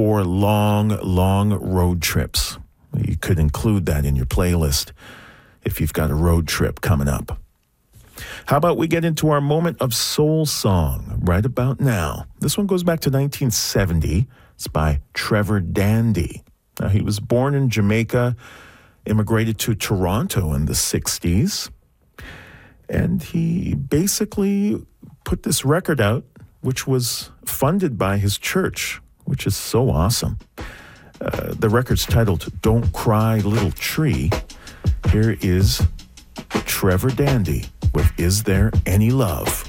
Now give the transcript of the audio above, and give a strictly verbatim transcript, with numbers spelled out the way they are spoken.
for long, long road trips. You could include that in your playlist if you've got a road trip coming up. How about we get into our moment of soul song right about now? This one goes back to nineteen seventy. It's by Trevor Dandy. Now, he was born in Jamaica, immigrated to Toronto in the sixties, and he basically put this record out, which was funded by his church, which is so awesome. Uh, the record's titled Don't Cry Little Tree. Here is Trevor Dandy with Is There Any Love?